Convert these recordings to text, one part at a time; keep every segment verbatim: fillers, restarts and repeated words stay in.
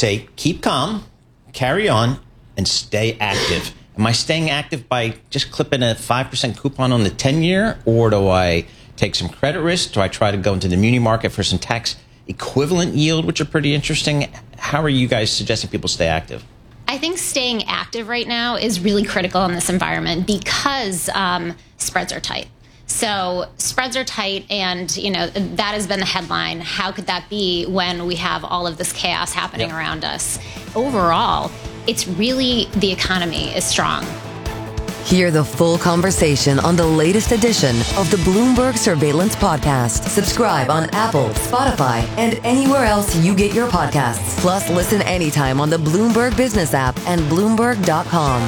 say, keep calm, carry on, and stay active. Am I staying active by just clipping a five percent coupon on the ten-year, or do I take some credit risk? Do I try to go into the muni market for some tax equivalent yield, which are pretty interesting? How are you guys suggesting people stay active? I think staying active right now is really critical in this environment because um, spreads are tight. So spreads are tight, and you know that has been the headline. How could that be when we have all of this chaos happening yep. around us? Overall, it's really the economy is strong. Hear the full conversation on the latest edition of the Bloomberg Surveillance Podcast. Subscribe on Apple, Spotify, and anywhere else you get your podcasts. Plus, listen anytime on the Bloomberg Business app and Bloomberg dot com.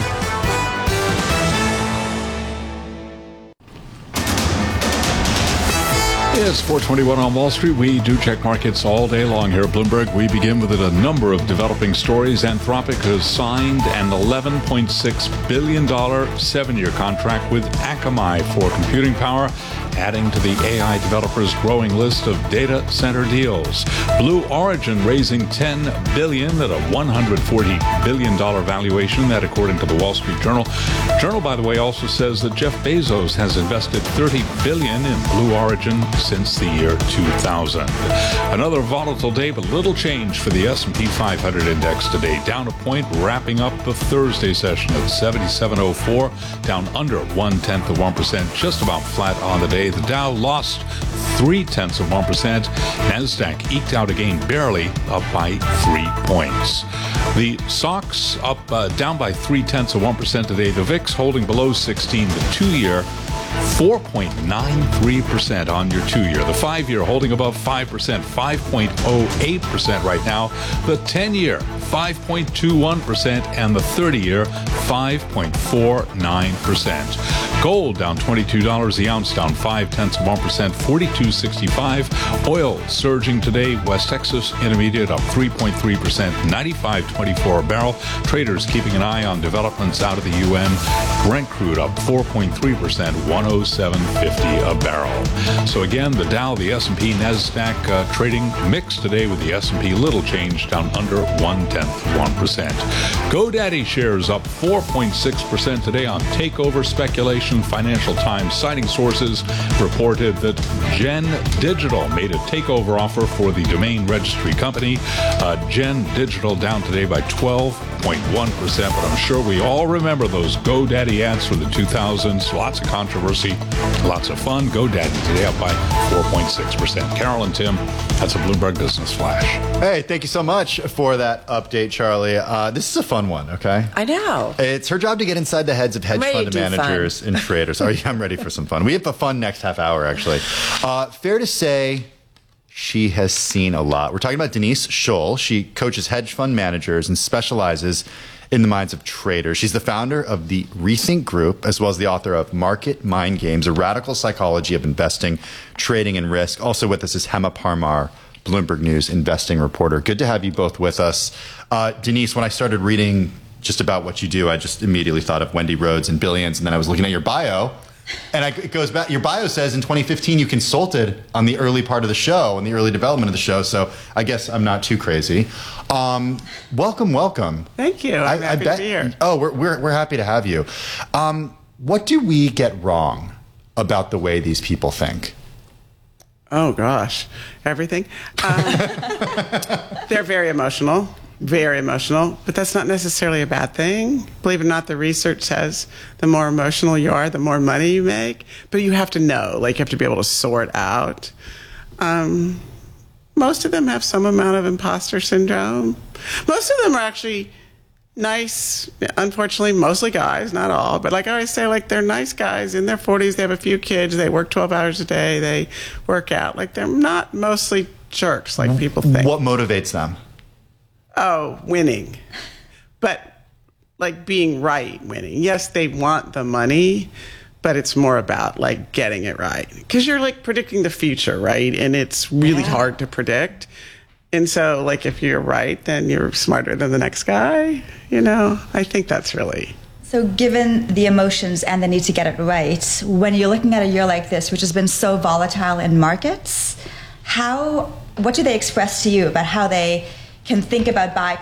It's four twenty-one on Wall Street. We do check markets all day long here at Bloomberg. We begin with a number of developing stories. Anthropic has signed an eleven point six billion dollars seven-year contract with Akamai for computing power, adding to the A I developers' growing list of data center deals. Blue Origin raising ten billion dollars at a one hundred forty billion dollars valuation, that according to the Wall Street Journal. Journal, by the way, also says that Jeff Bezos has invested thirty billion dollars in Blue Origin since the year two thousand. Another volatile day, but little change for the S and P five hundred index today. Down a point, wrapping up the Thursday session at seventy-seven oh four, down under one-tenth of one percent, just about flat on the day. The Dow lost three-tenths of one percent. NASDAQ eked out a gain, barely up by three points. The S O X up, uh, down by three-tenths of one percent today. The V I X holding below sixteen. The two-year four point nine three percent on your two-year. The five-year holding above five percent, five point oh eight percent right now. The ten-year, five point two one percent, and the thirty-year, five point four nine percent. Gold down twenty-two dollars the ounce, down five-tenths of one percent, forty-two sixty-five. Oil surging today. West Texas Intermediate up three point three percent, ninety-five twenty-four a barrel. Traders keeping an eye on developments out of the U N. Brent crude up four point three percent, one oh seven fifty a barrel. So again, the Dow, the S and P, NASDAQ uh, trading mixed today, with the S and P little change, down under one-tenth of one percent. GoDaddy shares up four point six percent today on takeover speculation. Financial Times, citing sources, reported that Gen Digital made a takeover offer for the domain registry company. Uh, Gen Digital down today by twelve point one percent, but I'm sure we all remember those GoDaddy ads from the two thousands. Lots of controversy, lots of fun. GoDaddy today up by four point six percent. Carol and Tim, that's a Bloomberg Business Flash. Hey, thank you so much for that update, Charlie. Uh, this is a fun one, okay? I know. It's her job to get inside the heads of hedge fund managers and traders. Oh, yeah, I'm ready for some fun. We have a fun next half hour, actually. Uh, fair to say, she has seen a lot. We're talking about Denise Scholl. She coaches hedge fund managers and specializes in the minds of traders. She's the founder of the Rethink Group, as well as the author of Market Mind Games, a radical psychology of investing, trading, and risk. Also with us is Hema Parmar, Bloomberg News investing reporter. Good to have you both with us. Uh, Denise, when I started reading just about what you do, I just immediately thought of Wendy Rhodes and Billions, and then I was looking at your bio, and I, it goes back. Your bio says in twenty fifteen you consulted on the early part of the show, on the early development of the show, so I guess I'm not too crazy. Um, welcome, welcome. Thank you. I'm I, happy I bet, to be here. Oh, we're, we're, we're happy to have you. Um, what do we get wrong about the way these people think? Oh, gosh. Everything. Um, they're very emotional. Very emotional, but that's not necessarily a bad thing. Believe it or not, the research says the more emotional you are, the more money you make. But you have to know, like you have to be able to sort out. Um, most of them have some amount of imposter syndrome. Most of them are actually nice, unfortunately, mostly guys, not all. But like I always say, like they're nice guys in their forties. They have a few kids. They work twelve hours a day. They work out. Like they're not mostly jerks like people think. What motivates them? Oh, winning. But like being right, winning. Yes, they want the money, but it's more about like getting it right. Because you're like predicting the future, right? And it's really yeah. hard to predict. And so like if you're right, then you're smarter than the next guy. You know, I think that's really... So given the emotions and the need to get it right, when you're looking at a year like this, which has been so volatile in markets, how, what do they express to you about how they can think about buy